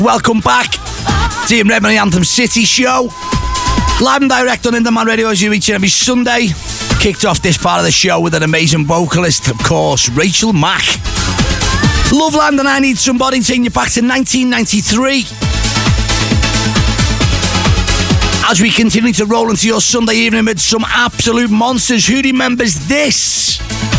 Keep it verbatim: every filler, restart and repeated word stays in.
Welcome back to your Red Money Anthem City show. Live and direct on Indie Man Radio as you each and every Sunday. Kicked off this part of the show with an amazing vocalist, of course, Rachel Mack. Loveland and I Need Somebody taking you back to nineteen ninety-three. As we continue to roll into your Sunday evening with some absolute monsters, who remembers this?